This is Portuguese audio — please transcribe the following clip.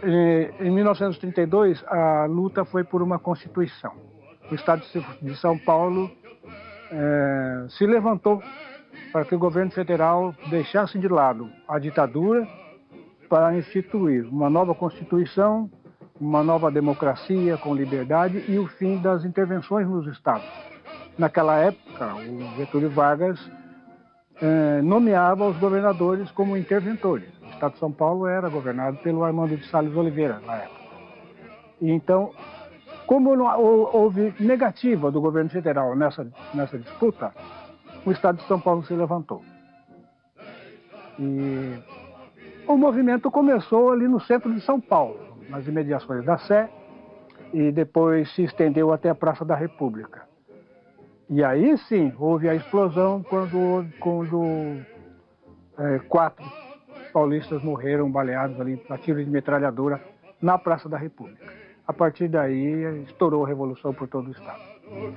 Em 1932, a luta foi por uma Constituição. O Estado de São Paulo se levantou para que o governo federal deixasse de lado a ditadura para instituir uma nova Constituição, uma nova democracia com liberdade e o fim das intervenções nos estados. Naquela época, o Getúlio Vargas nomeava os governadores como interventores. O estado de São Paulo era governado pelo Armando de Salles Oliveira, na época. E então, como houve negativa do governo federal nessa disputa, o estado de São Paulo se levantou. E o movimento começou ali no centro de São Paulo, nas imediações da Sé, e depois se estendeu até a Praça da República. E aí sim, houve a explosão quando 4 paulistas morreram baleados ali a tiro de metralhadora na Praça da República. A partir daí, estourou a revolução por todo o estado.